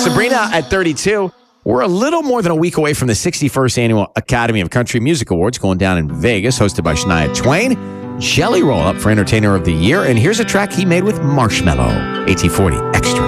Sabrina at 32. We're a little more than a week away from the 61st Annual Academy of Country Music Awards going down in Vegas, hosted by Shania Twain. Jelly Roll up for Entertainer of the Year. And here's a track he made with Marshmello. AT40 Extra.